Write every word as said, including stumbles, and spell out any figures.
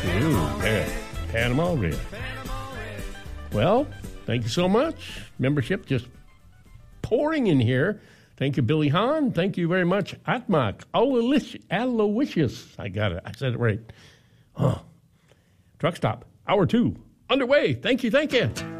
Ooh, yeah. Panama Red. Well, thank you so much. Membership just pouring in here. Thank you, Billy Hahn. Thank you very much, Atmak. Aloysius. I got it. I said it right. Oh. Truck Stop, hour two, underway. Thank you, thank you.